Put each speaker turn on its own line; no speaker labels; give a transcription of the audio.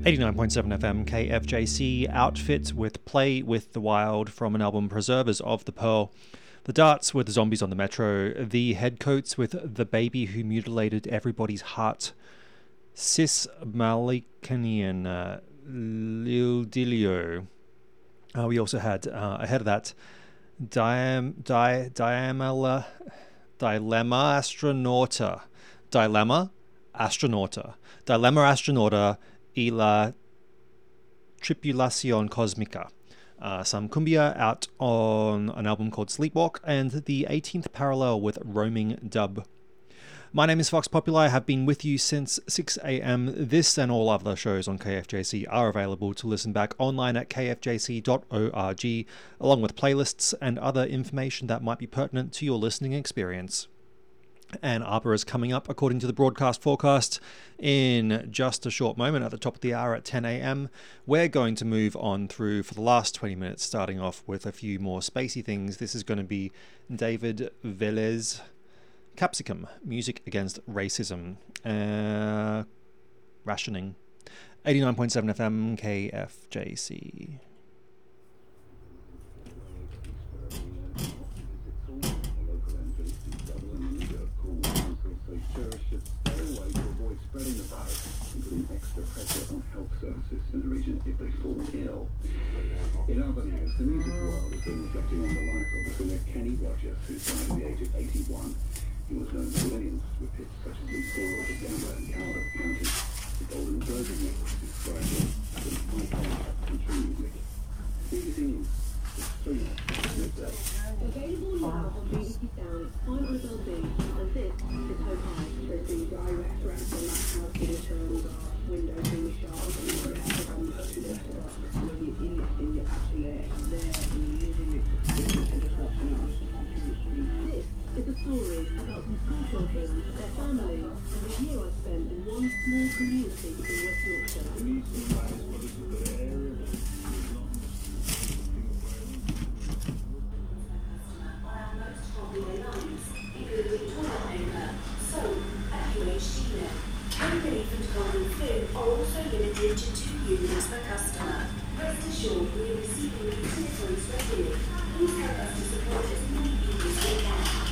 89.7 FM KFJC outfit with Play with the Wild from an album Preservers of the Pearl. The Darts with Zombies on the Metro. The Headcoats with The Baby Who Mutilated Everybody's Heart. Sis Malikanian, Lil Dilio. We also had, ahead of that, Dilemma Astronauta. Dilemma Astronauta y la Tripulación Cósmica. Some cumbia out on an album called Sleepwalk, and the 18th Parallel with Roaming Dub. My name is Fox Populi. I have been with you since 6 a.m. This and all other shows on KFJC are available to listen back online at kfjc.org, along with playlists and other information that might be pertinent to your listening experience. Ann Arbor is coming up according to the broadcast forecast in just a short moment at the top of the hour at 10 a.m. We're going to move on through for the last 20 minutes, starting off with a few more spacey things. This is going to be David Velez, Capsicum, Music Against Racism, Rationing, 89.7 FM KFJC.
Spreading the virus and putting extra pressure on health services in the region if they fall ill. In other news, the music world has been reflecting on the life of the singer Kenny Rogers, who died at the age of 81. He was known to millions with hits such as Leap Forward, The Gambler, and Coward County. The Golden Globe Mix described him as an icon of country music. BBC News, it's 3 midday.
Available now on BBC Sound, on OLB, and this is Hope High. There's the direct reference on that house in the terms of windows being shut, and the rest of the actually there, This is a story about some school children, their families, and the year I spent in one small community in West Yorkshire.
Home beef and golden food are also limited to 2 units per customer. Rest assured we are receiving these deliveries regularly. Please help us to support as many people as we can.